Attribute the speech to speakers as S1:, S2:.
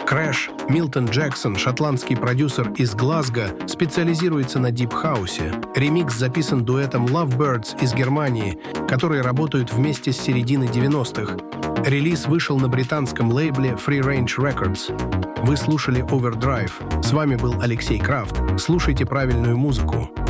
S1: Crash, Милтон Джексон, шотландский продюсер из Глазго, специализируется на дип-хаусе. Ремикс записан дуэтом Lovebirds из Германии, которые работают вместе с середины 90-х. Релиз вышел на британском лейбле Free Range Records. Вы слушали Overdrive. С вами был Алексей Крафт. Слушайте правильную музыку.